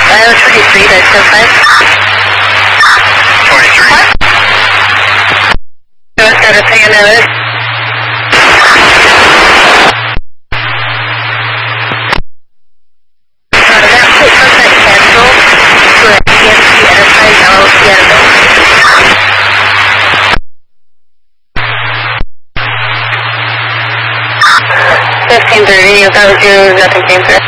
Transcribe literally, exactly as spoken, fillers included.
Uh, twenty-three, that's so fine. twenty-three. What? So it's got a thing in there. Uh, that plate contact cancel for E M C Enterprise L L C at fifteen thirty, if that was you, nothing came through.